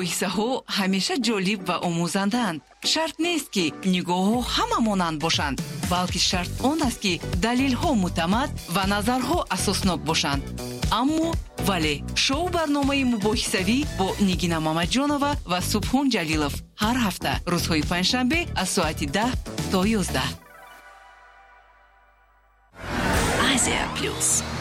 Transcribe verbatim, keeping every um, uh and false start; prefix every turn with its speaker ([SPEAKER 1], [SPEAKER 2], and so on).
[SPEAKER 1] мубоҳисаҳо ҳамеша ҷолиб ва омӯзандаанд. шарт нест ки нигоҳҳо ҳама монанд бошанд, балки шарт он аст ки далелҳо муътамад ва назарҳо асоснок бошанд. аммо вале шоу барномаи мубоҳисавӣ бо Нигина Мамаҷонова ва Субҳон Ҷалилов ҳар ҳафта рӯзҳои панҷшанбе аз соати даҳ то ёздаҳ. Азия плюс.